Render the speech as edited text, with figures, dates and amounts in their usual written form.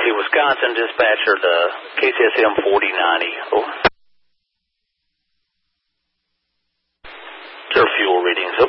University of Wisconsin, dispatcher to KCSM 4090. Over. Their fuel readings,